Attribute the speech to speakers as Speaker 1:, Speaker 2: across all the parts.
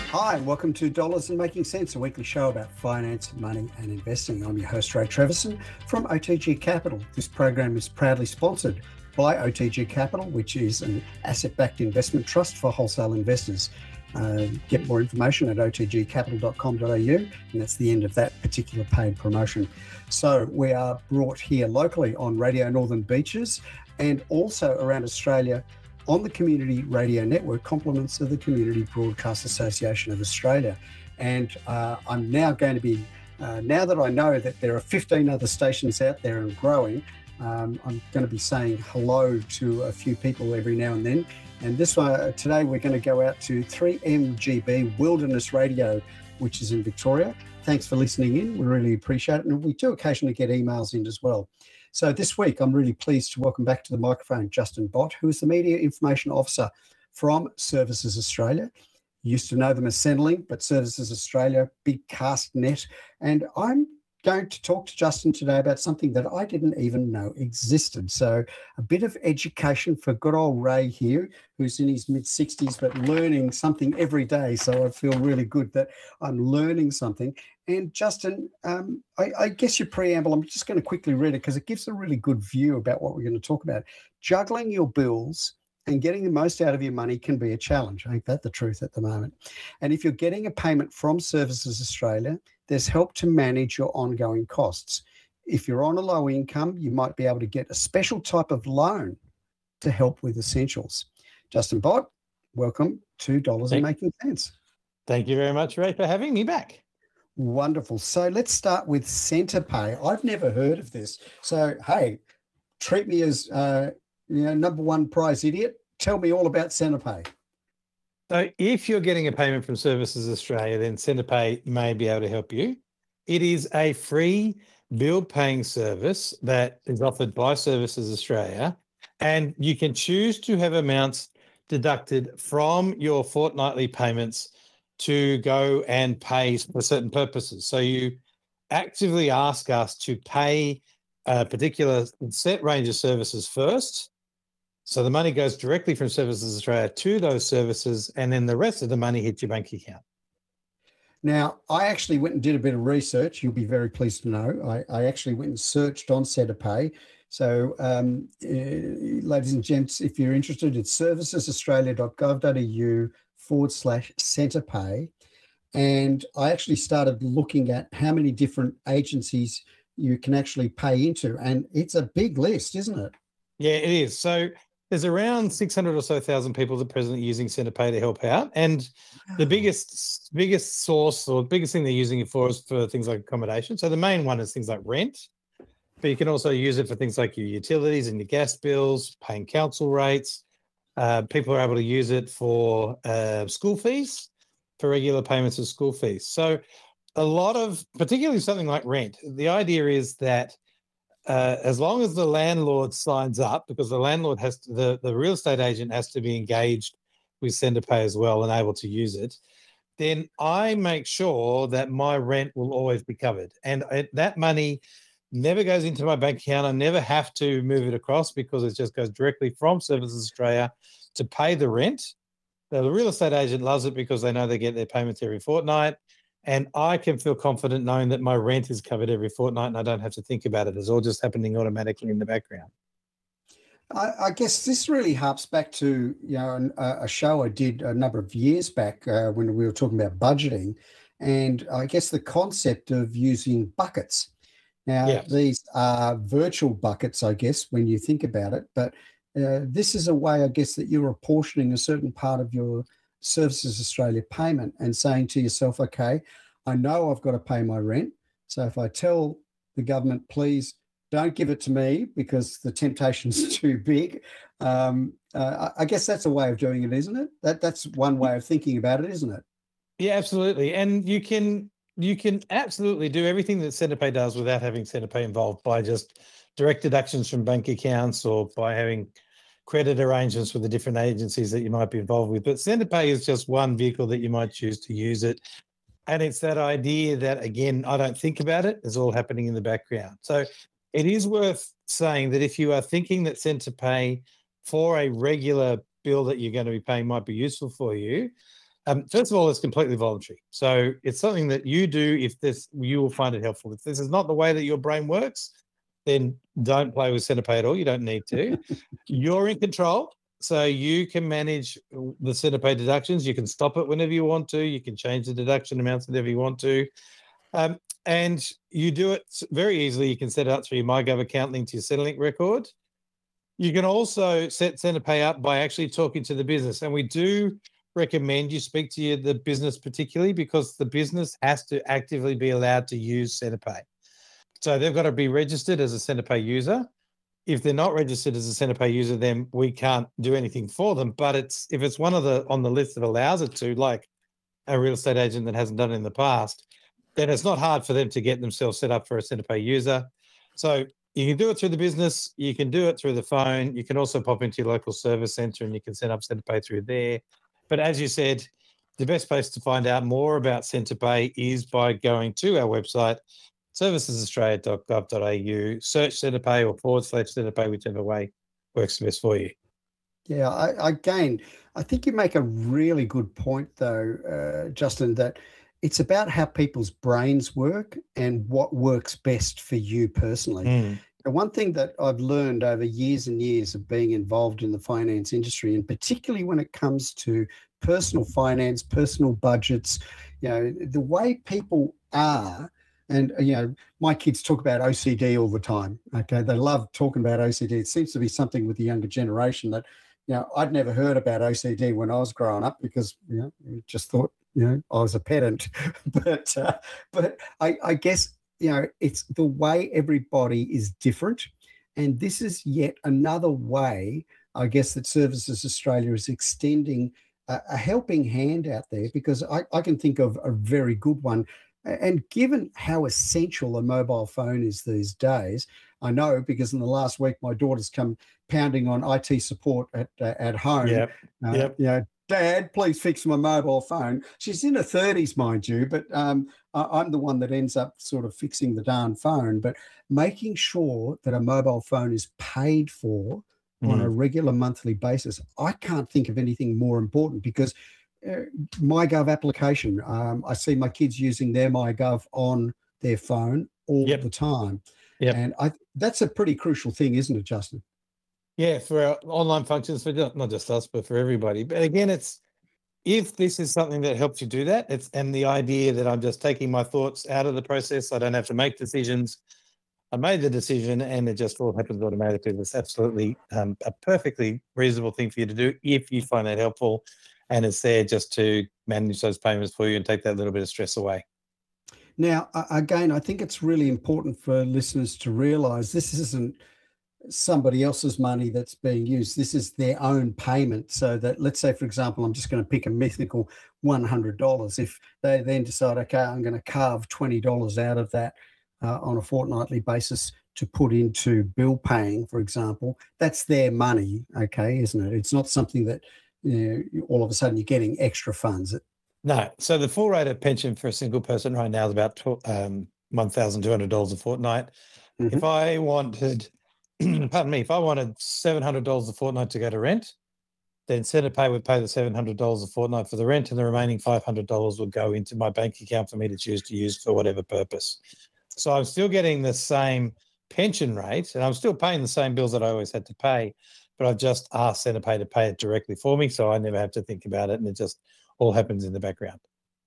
Speaker 1: Hi, and welcome to Dollars and Making Sense, a weekly show about finance, money, and investing. I'm your host, Ray Treverson from OTG Capital. This program is proudly sponsored by OTG Capital, which is an asset-backed investment trust for wholesale investors. Get more information at otgcapital.com.au, and that's the end of that particular paid promotion. So we are brought here locally on Radio Northern Beaches and also around Australia on the Community Radio Network, compliments of the Community Broadcast Association of Australia. And I'm now going to be, now that I know that there are 15 other stations out there and growing, I'm going to be saying hello to a few people every now and then. And this one, today we're going to go out to 3MGB Wilderness Radio, which is in Victoria. Thanks for listening in. We really appreciate it. And we do occasionally get emails in as well. So this week, I'm really pleased to welcome back to the microphone Justin Bott, who is the Media Information Officer from Services Australia. You used to know them as Centrelink, but Services Australia, big cast net. And I'm going to talk to Justin today about something that I didn't even know existed. So a bit of education for good old Ray here, who's in his mid-60s, but learning something every day. So I feel really good that I'm learning something. And Justin, I guess your preamble, I'm just going to quickly read it because it gives a really good view about what we're going to talk about. Juggling your bills and getting the most out of your money can be a challenge. Ain't that the truth at the moment? And if you're getting a payment from Services Australia, there's help to manage your ongoing costs. If you're on a low income, you might be able to get a special type of loan to help with essentials. Justin Bott, welcome to Dollars and Making Sense.
Speaker 2: Thank you very much, Ray, for having me back.
Speaker 1: Wonderful. So let's start with Centrepay. I've never heard of this. So, hey, treat me as number one prize idiot. Tell me all about Centrepay.
Speaker 2: So if you're getting a payment from Services Australia, then Centrepay may be able to help you. It is a free bill paying service that is offered by Services Australia, and you can choose to have amounts deducted from your fortnightly payments to go and pay for certain purposes. So you actively ask us to pay a particular set range of services first. So the money goes directly from Services Australia to those services, and then the rest of the money hits your bank account.
Speaker 1: Now, I actually went and did a bit of research. You'll be very pleased to know. I actually went and searched on Centrepay. So, ladies and gents, if you're interested, it's servicesaustralia.gov.au/Centrepay. And I actually started looking at how many different agencies you can actually pay into. And it's a big list, isn't it?
Speaker 2: Yeah, it is. So there's around 600 or so thousand people at present using Centrepay to help out. And the biggest source or biggest thing they're using it for is for things like accommodation. So the main one is things like rent, but you can also use it for things like your utilities and your gas bills, paying council rates. People are able to use it for school fees, for regular payments of school fees. So a lot of, particularly something like rent, the idea is that as long as the landlord signs up, because the landlord has to, the real estate agent has to be engaged with Centrepay as well and able to use it, then I make sure that my rent will always be covered. And that money never goes into my bank account. I never have to move it across because it just goes directly from Services Australia to pay the rent. The real estate agent loves it because they know they get their payments every fortnight. And I can feel confident knowing that my rent is covered every fortnight and I don't have to think about it. It's all just happening automatically in the background.
Speaker 1: I guess this really harps back to a show I did a number of years back when we were talking about budgeting, and I guess the concept of using buckets. Now, These are virtual buckets, I guess, when you think about it, but this is a way, I guess, that you're apportioning a certain part of your Services Australia payment and saying to yourself, okay, I know I've got to pay my rent. So if I tell the government, please don't give it to me because the temptation's too big, I guess that's a way of doing it, isn't it? That's one way of thinking about it, isn't it?
Speaker 2: Yeah, absolutely. And you can absolutely do everything that Centrepay does without having Centrepay involved by just direct deductions from bank accounts or by having credit arrangements with the different agencies that you might be involved with. But Centrepay is just one vehicle that you might choose to use it. And it's that idea that, again, I don't think about it. It's all happening in the background. So it is worth saying that if you are thinking that Centrepay for a regular bill that you're going to be paying might be useful for you, First of all, it's completely voluntary. So it's something that you do you will find it helpful. If this is not the way that your brain works, then don't play with Centerpay at all. You don't need to. You're in control. So you can manage the Centerpay deductions. You can stop it whenever you want to. You can change the deduction amounts whenever you want to. And you do it very easily. You can set it up through your MyGov account linked to your Centrelink record. You can also set Centerpay up by actually talking to the business. And we do recommend you speak to the business particularly, because the business has to actively be allowed to use Centerpay. So they've got to be registered as a Centerpay user. If they're not registered as a Centerpay user, then we can't do anything for them. But if it's one of on the list that allows it to, like a real estate agent that hasn't done it in the past, then it's not hard for them to get themselves set up for a Centerpay user. So you can do it through the business. You can do it through the phone. You can also pop into your local service centre and you can set up Centerpay through there. But as you said, the best place to find out more about Centerpay is by going to our website, servicesaustralia.gov.au, search Centerpay or /Centerpay, whichever way works best for you.
Speaker 1: Yeah, I think you make a really good point, though, Justin, that it's about how people's brains work and what works best for you personally. The one thing that I've learned over years and years of being involved in the finance industry, and particularly when it comes to personal finance, personal budgets, the way people are, and, my kids talk about OCD all the time. Okay. They love talking about OCD. It seems to be something with the younger generation that, I'd never heard about OCD when I was growing up because, just thought, I was a pedant. but I guess, it's the way everybody is different. And this is yet another way, I guess, that Services Australia is extending a helping hand out there, because I can think of a very good one. And given how essential a mobile phone is these days, I know because in the last week, my daughter's come pounding on IT support at home.
Speaker 2: Yep.
Speaker 1: Dad, please fix my mobile phone. She's in her 30s, mind you, but I'm the one that ends up sort of fixing the darn phone. But making sure that a mobile phone is paid for on a regular monthly basis, I can't think of anything more important, because MyGov application, I see my kids using their MyGov on their phone all the time. And that's a pretty crucial thing, isn't it, Justin?
Speaker 2: Yeah, for our online functions, for not just us, but for everybody. But again, if this is something that helps you do that, and the idea that I'm just taking my thoughts out of the process, I don't have to make decisions. I made the decision and it just all happens automatically. That's absolutely a perfectly reasonable thing for you to do if you find that helpful. And it's there just to manage those payments for you and take that little bit of stress away.
Speaker 1: Now, again, I think it's really important for listeners to realise this isn't somebody else's money that's being used. This is their own payment. So that, let's say, for example, I'm just going to pick a mythical $100. If they then decide, okay, I'm going to carve $20 out of that on a fortnightly basis to put into bill paying, for example, that's their money, okay, isn't it? It's not something that all of a sudden you're getting extra funds.
Speaker 2: No. So the full rate of pension for a single person right now is about $1,200 a fortnight. If I wanted, pardon me, if I wanted $700 a fortnight to go to rent, then Centerpay would pay the $700 a fortnight for the rent, and the remaining $500 would go into my bank account for me to choose to use for whatever purpose. So I'm still getting the same pension rate, and I'm still paying the same bills that I always had to pay, but I've just asked Centerpay to pay it directly for me, so I never have to think about it, and it just all happens in the background.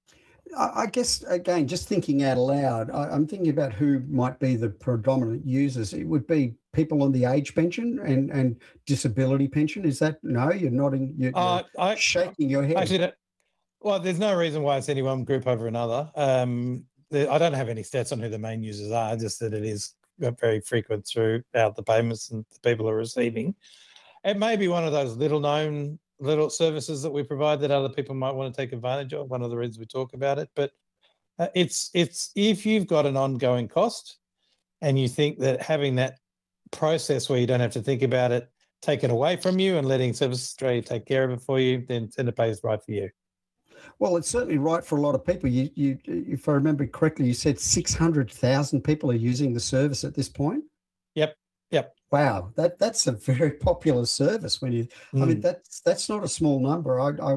Speaker 1: I guess, again, just thinking out loud, I'm thinking about who might be the predominant users. It would be people on the age pension and disability pension. Is that, no, you're nodding, you're shaking your head.
Speaker 2: Actually, well, there's no reason why it's any one group over another. I don't have any stats on who the main users are, just that it is very frequent throughout the payments and the people are receiving. It may be one of those little services that we provide that other people might want to take advantage of. One of the reasons we talk about it, but it's if you've got an ongoing cost and you think that having that process where you don't have to think about it taken away from you and letting Services Australia take care of it for you, then Centerpay is right for you.
Speaker 1: Well, it's certainly right for a lot of people. You, if I remember correctly, you said 600,000 people are using the service at this point.
Speaker 2: Yep.
Speaker 1: Wow, that's a very popular service. When you, I mean, that's not a small number.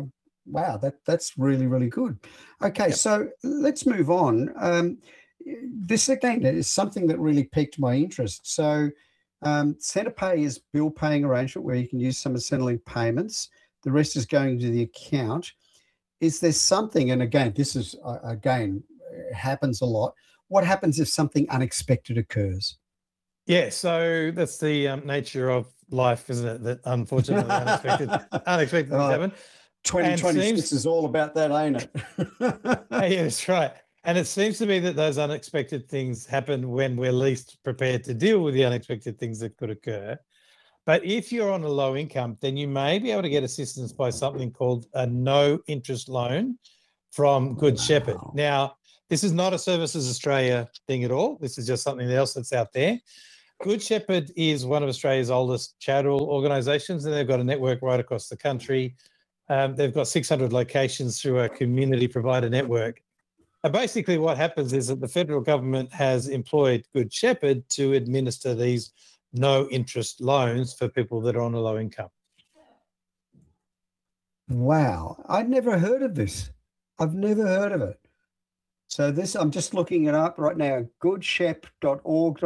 Speaker 1: Wow, that's really, really good. Okay,
Speaker 2: Yep.
Speaker 1: so let's move on. This again is something that really piqued my interest. So, Centrepay is bill paying arrangement where you can use some of Centrelink payments. The rest is going to the account. Is there something? And again, this is happens a lot. What happens if something unexpected occurs?
Speaker 2: Yeah, so that's the nature of life, isn't it? That unfortunately unexpected things
Speaker 1: Right.
Speaker 2: happen.
Speaker 1: 2026 is all about that, ain't it?
Speaker 2: Yeah, that's right. And it seems to me that those unexpected things happen when we're least prepared to deal with the unexpected things that could occur. But if you're on a low income, then you may be able to get assistance by something called a no interest loan from Good Shepherd.
Speaker 1: Wow.
Speaker 2: Now, this is not a Services Australia thing at all. This is just something else that's out there. Good Shepherd is one of Australia's oldest charitable organisations, and they've got a network right across the country. They've got 600 locations through a community provider network. And basically what happens is that the federal government has employed Good Shepherd to administer these no interest loans for people that are on a low income.
Speaker 1: Wow. I'd never heard of this. I've never heard of it. So this, I'm just looking it up right now, goodshep.org.au.